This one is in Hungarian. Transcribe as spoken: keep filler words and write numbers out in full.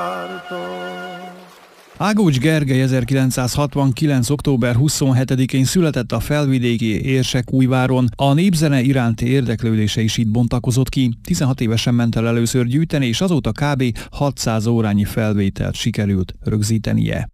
Ágócs Gergely ezerkilencszázhatvankilenc. október huszonhetedikén született a felvidéki Érsekújváron. A népzene iránti érdeklődése is itt bontakozott ki. tizenhat évesen ment el először gyűjteni, és azóta kb. hatszáz órányi felvételt sikerült rögzítenie.